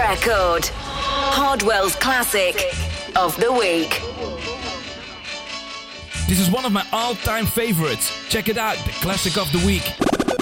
record. Hardwell's Classic of the Week. This is one of my all-time favorites. Check it out, the Classic of the Week.